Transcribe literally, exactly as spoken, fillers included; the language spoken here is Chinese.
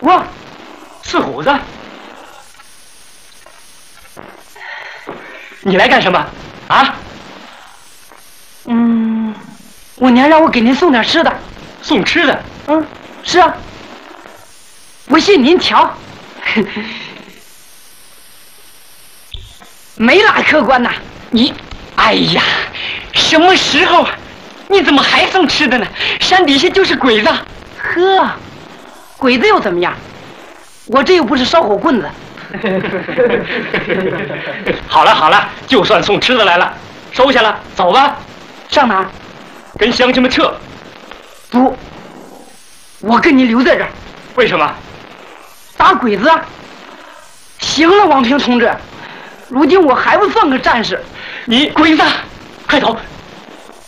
我四虎子，你来干什么啊？嗯，我娘让我给您送点吃的。送吃的？嗯，是啊。我信您瞧，没拉客官呐。你，哎呀，什么时候啊？你怎么还送吃的呢？山底下就是鬼子。呵，鬼子又怎么样？我这又不是烧火棍子。好了好了，就算送吃的来了，收下了，走吧。上哪儿？跟乡亲们撤。不，我跟你留在这儿。为什么？打鬼子。行了，王平同志，如今我还不算个战士。你鬼子，快走，